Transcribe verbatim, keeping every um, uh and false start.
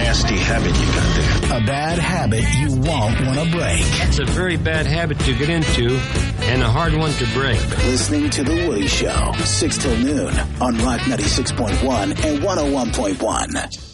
nasty habit you got there. A bad habit you won't want to break. It's a very bad habit to get into and a hard one to break. Listening to The Woody Show, six till noon on Rock ninety-six point one and one oh one point one.